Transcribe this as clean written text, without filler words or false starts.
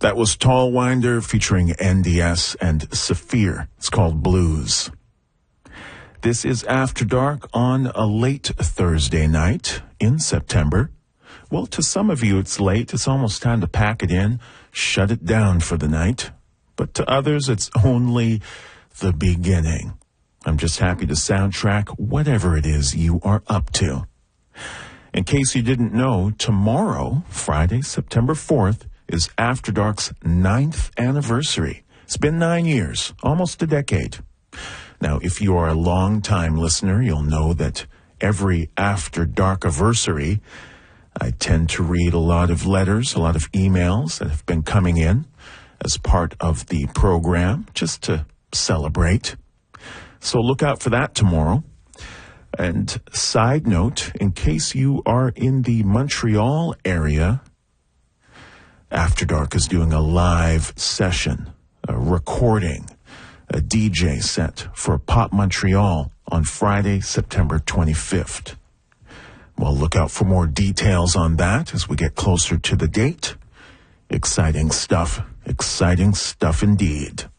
That was Tall Winder featuring NDS and Saphir. It's called Blues. This is After Dark on a late Thursday night in September. Well, to some of you it's late. It's almost time to pack it in, shut it down for the night. But to others, it's only the beginning. I'm just happy to soundtrack whatever it is you are up to. In case you didn't know, tomorrow, Friday, September 4th, is After Dark's 9th anniversary. It's been 9 years, almost a decade. Now, if you are a long-time listener, you'll know that every After Dark-iversary, I tend to read a lot of letters, a lot of emails that have been coming in as part of the program, just to celebrate. So look out for that tomorrow. And side note, in case you are in the Montreal area, After Dark is doing a live session, a recording, a DJ set for Pop Montreal on Friday, September 25th. Well, look out for more details on that as we get closer to the date. Exciting stuff indeed.